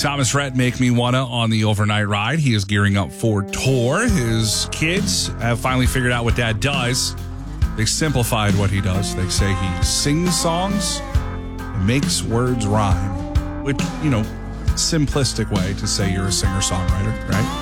Thomas Rhett, Make Me Wanna on the overnight ride. He is gearing up for tour. His kids have finally figured out what Dad does. They simplified what he does. They say he sings songs and makes words rhyme, which, simplistic way to say you're a singer-songwriter, right?